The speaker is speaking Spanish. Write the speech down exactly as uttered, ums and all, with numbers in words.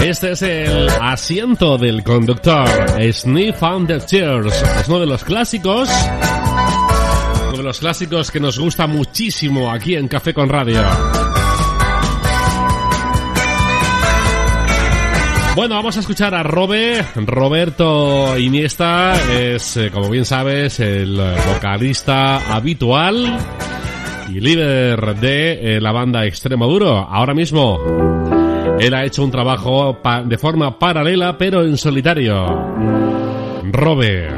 Este es el asiento del conductor, Sniff on the Chairs. Es uno de los clásicos, uno de los clásicos que nos gusta muchísimo aquí en Café con Radio. Bueno, vamos a escuchar a Robe. Roberto Iniesta es, eh, como bien sabes, el vocalista habitual y líder de eh, la banda Extremoduro. Ahora mismo él ha hecho un trabajo pa- de forma paralela, pero en solitario. Robe.